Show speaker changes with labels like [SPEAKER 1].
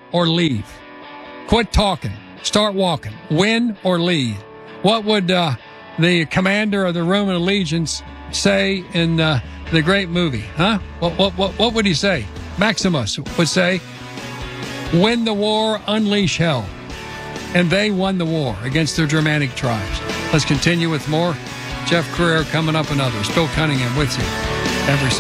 [SPEAKER 1] or leave? Quit talking. Start walking. Win or lead? What would the commander of the Roman legions say in the great movie? Huh? What would he say? Maximus would say, win the war, unleash hell. And they won the war against their Germanic tribes. Let's continue with more. Jeff Crair coming up and others. Bill Cunningham with you every